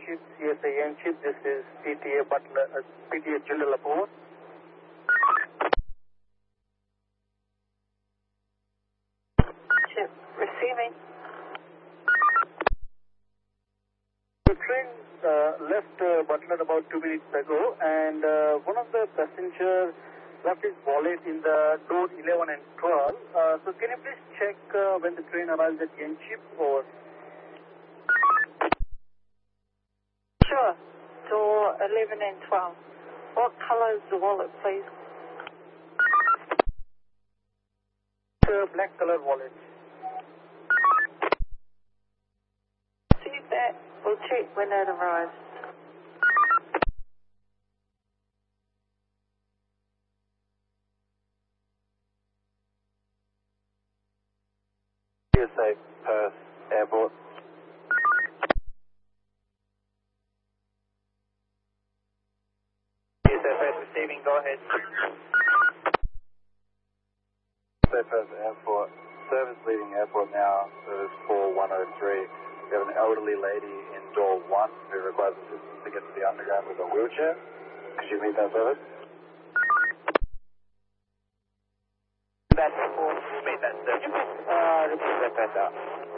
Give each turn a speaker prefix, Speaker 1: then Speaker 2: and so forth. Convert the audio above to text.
Speaker 1: Yanship, CSA Yanship. This is PTA Butler, PTA General Approach.
Speaker 2: Ship receiving.
Speaker 1: The train left Butler about 2 minutes ago, and one of the passengers left his wallet in the door 11 and 12. So can you please check when the train arrives at Yanship or?
Speaker 2: Sure. Door 11 and 12. What color is the wallet, please?
Speaker 1: Black color wallet.
Speaker 2: See that. We'll check when it arrives.
Speaker 3: CSA Perth Airport. CSA Perth receiving, go ahead. CSA Perth Airport. Service leaving airport now, service 4103. We have an elderly lady in door 1 who requires assistance to get to the underground with a wheelchair. Could you meet that service? That's 4, we'll meet that service. Repeat that out.